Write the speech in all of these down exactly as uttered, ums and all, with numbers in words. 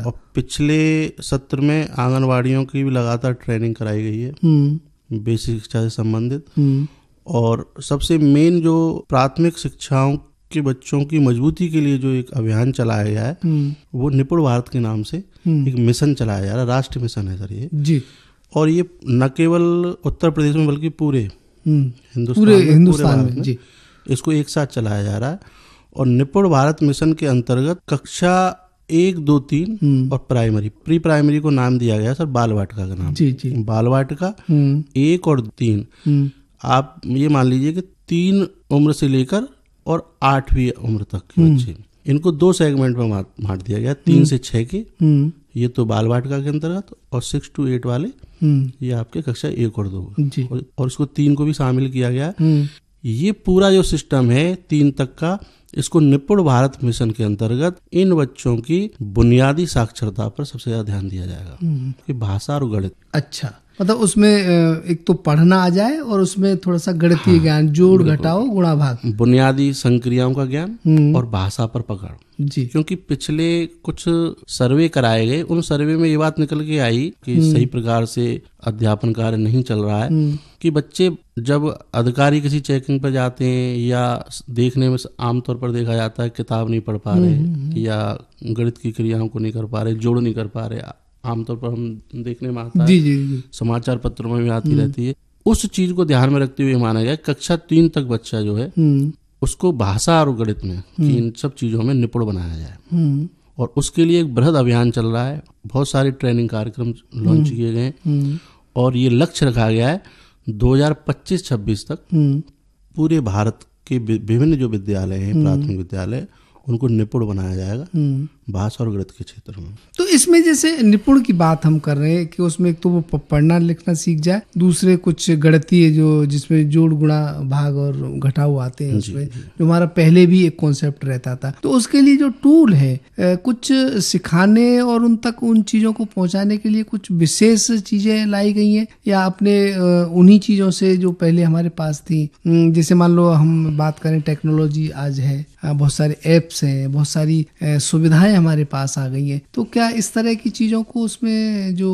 और पिछले सत्र में आंगनवाड़ियों की भी लगातार ट्रेनिंग कराई गई है बेसिक शिक्षा से संबंधित। और सबसे मेन जो प्राथमिक शिक्षाओं के बच्चों की मजबूती के लिए जो एक अभियान चलाया गया है वो निपुण भारत के नाम से एक मिशन चलाया जा रहा है, राष्ट्रीय मिशन है सर ये जी। और ये न केवल उत्तर प्रदेश में बल्कि पूरे हिंदुस्तान पूरे में, हिंदुस्तान पूरे में जी इसको एक साथ चलाया जा रहा है। और निपुण भारत मिशन के अंतर्गत कक्षा एक दो तीन और प्राइमरी प्री प्राइमरी को नाम दिया गया सर बाल वाटिका का नाम जी जी। बाल वाटिका एक और तीन, आप ये मान लीजिए कि तीन उम्र से लेकर और आठवीं उम्र तक के बच्चे, इनको दो सेगमेंट में बांट दिया गया, तीन से छह के ये तो बाल वाटिका के अंतर्गत, और सिक्स टू एट वाले ये आपके कक्षा एक और दो, और, और इसको तीन को भी शामिल किया गया। ये पूरा जो सिस्टम है तीन तक का, इसको निपुण भारत मिशन के अंतर्गत इन बच्चों की बुनियादी साक्षरता पर सबसे ज्यादा ध्यान दिया जाएगा कि भाषा और गणित। अच्छा, मतलब उसमें एक तो पढ़ना आ जाए और उसमें थोड़ा सा गणितीय हाँ, ज्ञान, जोड़ घटाओ गुणा भाग, बुनियादी संक्रियाओं का ज्ञान और भाषा पर पकड़ जी। क्योंकि पिछले कुछ सर्वे कराए गए, उन सर्वे में ये बात निकल के आई कि सही प्रकार से अध्यापन कार्य नहीं चल रहा है, कि बच्चे जब अधिकारी किसी चेकिंग पर जाते हैं या देखने में आमतौर पर देखा जाता है किताब नहीं पढ़ पा रहे या गणित की क्रियाओं को नहीं कर पा रहे, जोड़ नहीं कर पा रहे, आमतौर पर हम देखने में आता जी, है जी, जी। समाचार पत्रों में भी आती रहती है। उस चीज को ध्यान में रखते हुए माना गया कक्षा तीन तक बच्चा जो है उसको भाषा और गणित में कि इन सब चीजों में निपुण बनाया जाए। और उसके लिए एक बृहद अभियान चल रहा है, बहुत सारे ट्रेनिंग कार्यक्रम लॉन्च किए गए और ये लक्ष्य रखा गया है दो हज़ार पच्चीस छब्बीस तक पूरे भारत के विभिन्न जो विद्यालय हैं, प्राथमिक विद्यालय, उनको निपुण बनाया जाएगा भाषा और गणित के क्षेत्र में। तो इसमें जैसे निपुण की बात हम कर रहे हैं कि उसमें एक तो वो पढ़ना लिखना सीख जाए, दूसरे कुछ गणितीय जो जिसमें जोड़ गुणा भाग और घटाव आते हैं उसमें, जो हमारा पहले भी एक कॉन्सेप्ट रहता था, तो उसके लिए जो टूल है कुछ सिखाने और उन तक उन चीजों को पहुंचाने के लिए कुछ विशेष चीजें लाई गई हैं, या अपने उन्हीं चीजों से जो पहले हमारे पास थी, जैसे मान लो हम बात करें टेक्नोलॉजी आज है, बहुत सारे एप्स हैं, बहुत सारी सुविधाएं हमारे पास आ गई हैं, तो क्या इस तरह की चीजों को उसमें जो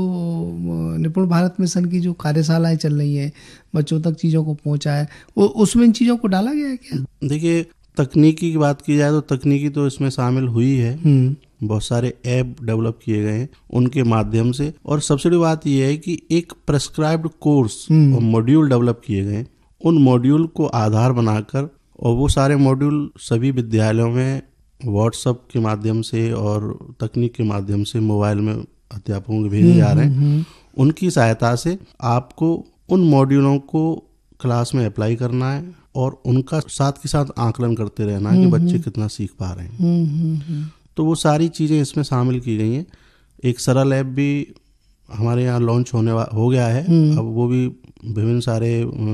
निपुण भारत मिशन की जो कार्यशालाएं चल रही हैं बच्चों तक चीजों को पहुंचाए, वो उसमें इन चीजों को डाला गया है क्या? देखिए, तकनीकी की बात की जाए तो तकनीकी तो इसमें शामिल हुई है, बहुत सारे ऐप डेवलप किए गए हैं उनके माध्यम से। और सबसे बड़ी बात यह है कि एक प्रेस्क्राइब्ड कोर्स और मॉड्यूल डेवलप किए गए, उन मॉड्यूल को आधार बनाकर, और वो सारे मॉड्यूल सभी विद्यालयों में व्हाट्सएप के माध्यम से और तकनीक के माध्यम से मोबाइल में अध्यापकों को भेजे जा रहे हैं। उनकी सहायता से आपको उन मॉड्यूलों को क्लास में अप्लाई करना है और उनका साथ के साथ आकलन करते रहना है कि बच्चे कितना सीख पा रहे हैं। तो वो सारी चीज़ें इसमें शामिल की गई हैं। एक सरल ऐप भी हमारे यहाँ लॉन्च होने हो गया है, अब वो भी विभिन्न सारे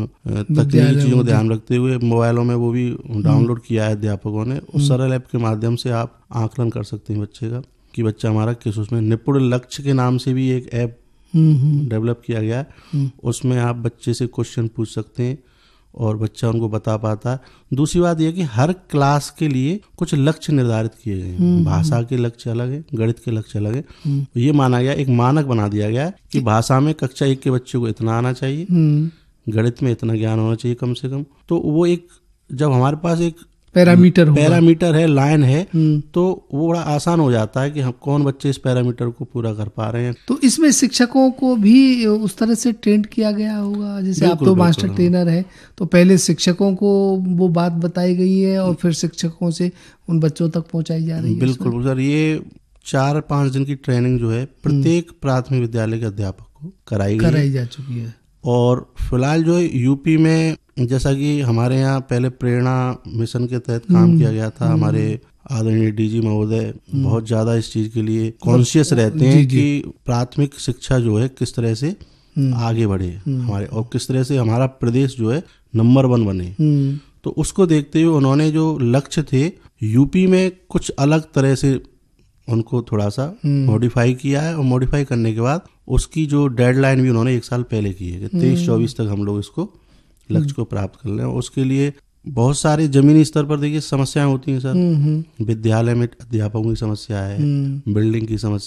तकनीकी चीज़ों को ध्यान रखते हुए मोबाइलों में वो भी डाउनलोड किया है अध्यापकों ने। उस सरल ऐप के माध्यम से आप आकलन कर सकते हैं बच्चे का कि बच्चा हमारा किस उसमें। निपुण लक्ष्य के नाम से भी एक ऐप डेवलप किया गया है, उसमें आप बच्चे से क्वेश्चन पूछ सकते हैं और बच्चा उनको बता पाता है। दूसरी बात यह कि हर क्लास के लिए कुछ लक्ष्य निर्धारित किए गए हैं, भाषा के लक्ष्य अलग है, गणित के लक्ष्य अलग है। ये माना गया, एक मानक बना दिया गया है कि भाषा में कक्षा एक के बच्चे को इतना आना चाहिए, गणित में इतना ज्ञान होना चाहिए कम से कम। तो वो एक जब हमारे पास एक पैरामीटर पैरामीटर है, लाइन है, तो वो बड़ा आसान हो जाता है कि हम कौन बच्चे इस पैरामीटर को पूरा कर पा रहे हैं। तो इसमें शिक्षकों को भी उस तरह से ट्रेन किया गया होगा, जैसे आप तो मास्टर ट्रेनर है, तो पहले शिक्षकों को वो बात बताई गई है और फिर शिक्षकों से उन बच्चों तक पहुंचाई जा रही है। बिल्कुल सर, ये चार पाँच दिन की ट्रेनिंग जो है प्रत्येक प्राथमिक विद्यालय के अध्यापक को कराई गई कराई जा चुकी है। और फिलहाल जो है यूपी में, जैसा कि हमारे यहाँ पहले प्रेरणा मिशन के तहत काम किया गया था, हमारे आदरणीय डीजी महोदय बहुत ज्यादा इस चीज के लिए कॉन्शियस रहते हैं कि प्राथमिक शिक्षा जो है किस तरह से आगे बढ़े हमारे, और किस तरह से हमारा प्रदेश जो है नंबर वन बने। तो उसको देखते हुए उन्होंने जो लक्ष्य थे यूपी में कुछ अलग तरह से उनको थोड़ा सा मॉडिफाई किया है, और मॉडिफाई करने के बाद उसकी जो डेडलाइन भी उन्होंने एक साल पहले की है कि तेईस चौबीस तक हम लोग इसको लक्ष्य को प्राप्त कर लें। उसके लिए बहुत सारे जमीनी स्तर पर देखिए समस्याएं होती हैं सर, विद्यालय में अध्यापकों की समस्या है, बिल्डिंग की समस्या